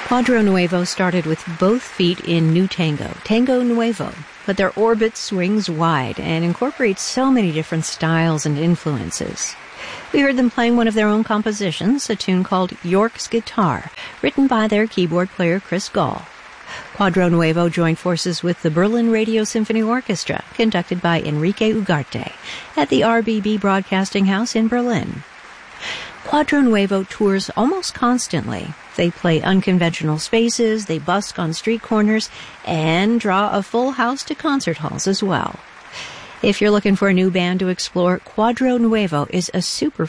Cuadro Nuevo started with both feet in new tango, Tango Nuevo, but their orbit swings wide and incorporates so many different styles and influences. We heard them playing one of their own compositions, a tune called York's Guitar, written by their keyboard player Chris Gall. Cuadro Nuevo joined forces with the Berlin Radio Symphony Orchestra, conducted by Enrique Ugarte, at the RBB Broadcasting House in Berlin. Cuadro Nuevo tours almost constantly. They play unconventional spaces, they busk on street corners, and draw a full house to concert halls as well. If you're looking for a new band to explore, Cuadro Nuevo is a super